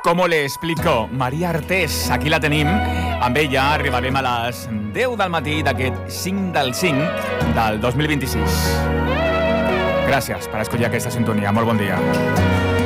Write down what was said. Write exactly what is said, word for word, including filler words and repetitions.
¿Cómo le explico? Maria Artés, aquí la tenim. Amb ella arribarem a les deu del matí d'aquest cinc del cinc del dos mil vint-i-sis. Gràcies per escollir aquesta sintonia. Molt bon dia.